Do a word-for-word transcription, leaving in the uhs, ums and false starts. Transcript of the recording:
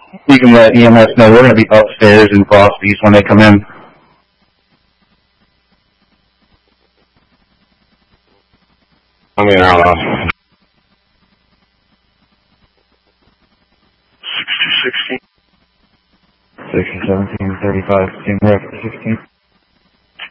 You can let E M S know we're going to be upstairs in Frosties when they come in. I mean, I don't know. sixty sixteen. sixty seventeen thirty-five, team rep sixteen.